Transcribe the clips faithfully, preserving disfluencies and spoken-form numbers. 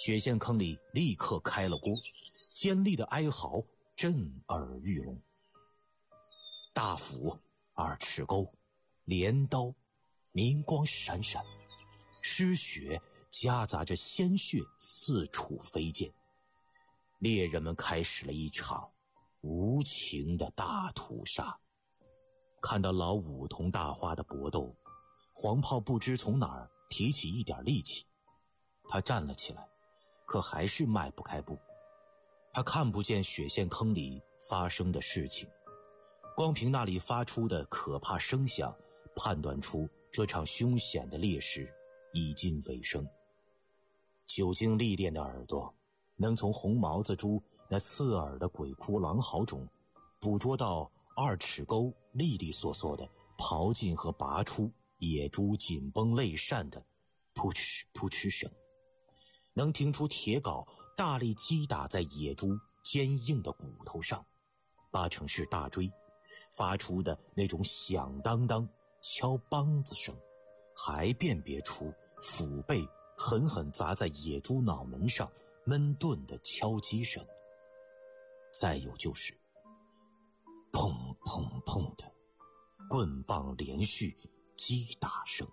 血线坑里立刻开了锅，尖利的哀嚎震耳欲聋。大斧、二尺钩、镰刀，明光闪闪，湿血夹杂着鲜血四处飞溅。猎人们开始了一场无情的大屠杀。看到老五同大花的搏斗，黄炮不知从哪儿提起一点力气，他站了起来，可还是迈不开步。他看不见血线坑里发生的事情，光凭那里发出的可怕声响，判断出这场凶险的猎食已近尾声。久经历练的耳朵能从红毛子猪那刺耳的鬼哭狼嚎中捕捉到二尺钩利利索索的刨进和拔出野猪紧绷肋扇的扑哧扑哧声，能听出铁镐大力击打在野猪坚硬的骨头上，八成是大椎发出的那种响当当敲梆子声，还辨别出腹背狠狠砸在野猪脑门上闷顿的敲击声。再有就是砰砰砰的棍棒连续击打声。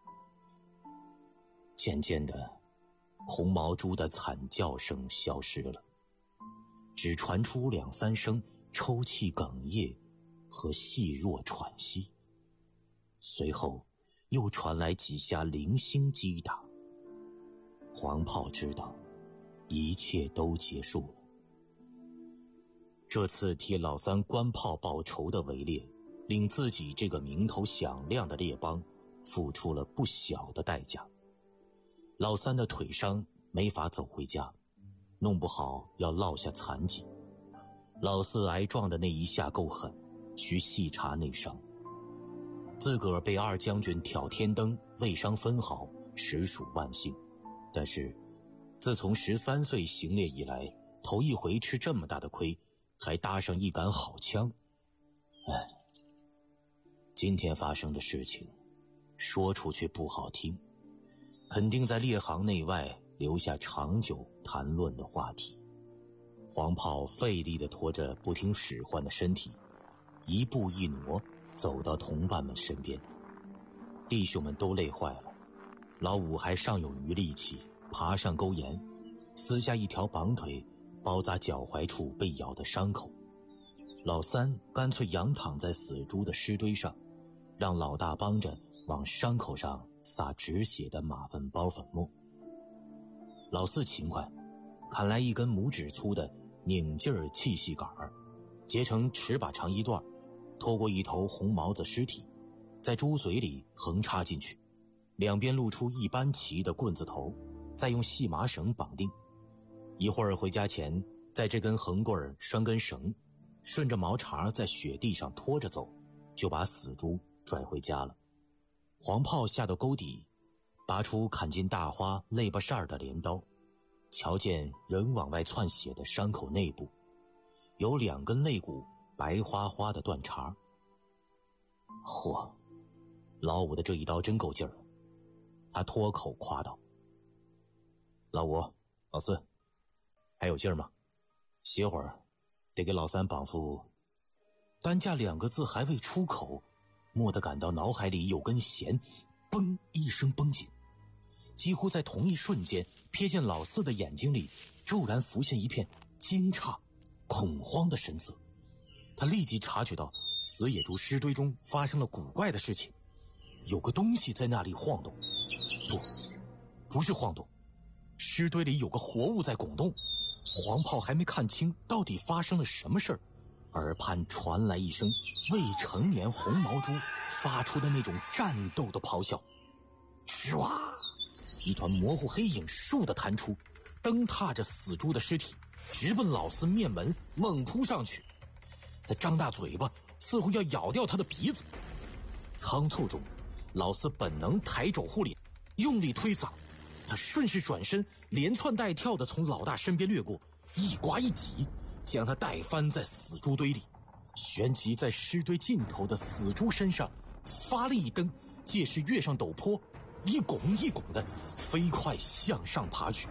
渐渐的，红毛猪的惨叫声消失了，只传出两三声抽泣哽咽和细弱喘息，随后又传来几下零星击打。黄炮知道一切都结束了。这次替老三关炮报仇的围猎，令自己这个名头响亮的猎帮付出了不小的代价。老三的腿伤没法走回家，弄不好要落下残疾。老四挨撞的那一下够狠，需细查内伤。自个儿被二将军挑天灯未伤分毫，实属万幸。但是自从十三岁行猎以来，头一回吃这么大的亏，还搭上一杆好枪。哎，今天发生的事情说出去不好听，肯定在猎行内外留下长久谈论的话题。黄炮费力地拖着不听使唤的身体，一步一挪走到同伴们身边。弟兄们都累坏了，老五还尚有余力气爬上沟沿，撕下一条绑腿包扎脚踝处被咬的伤口。老三干脆仰躺在死猪的尸堆上，让老大帮着往伤口上撒止血的马粪包粉末。老四勤快，砍来一根拇指粗的拧劲儿气细杆儿，截成尺把长一段，拖过一头红毛子尸体，在猪嘴里横插进去，两边露出一般齐的棍子头，再用细麻绳绑定。一会儿回家前，在这根横棍拴根绳，顺着毛茬在雪地上拖着走，就把死猪拽回家了。黄炮下到沟底，拔出砍进大花肋巴扇的镰刀，瞧见人往外窜血的伤口内部有两根肋骨白花花的断茬。嚯，老五的这一刀真够劲儿了。他脱口夸道：老五，老四，还有劲儿吗？歇会儿得给老三绑副。担架两个字还未出口，蓦地感到脑海里有根弦嘣一声绷紧，几乎在同一瞬间，瞥见老四的眼睛里骤然浮现一片惊诧恐慌的神色。他立即察觉到死野猪尸堆中发生了古怪的事情，有个东西在那里晃动。不，不是晃动，尸堆里有个活物在拱动。黄炮还没看清到底发生了什么事儿，耳畔传来一声未成年红毛猪发出的那种战斗的咆哮。唰，一团模糊黑影倏地弹出，蹬踏着死猪的尸体，直奔老四面门猛扑上去。他张大嘴巴，似乎要咬掉他的鼻子。仓促中，老四本能抬肘护脸，用力推搡。他顺势转身，连窜带跳地从老大身边掠过，一刮一挤，将他带翻在死猪堆里，旋即在尸堆尽头的死猪身上发力一蹬，借势跃上陡坡，一拱一拱的飞快向上爬去。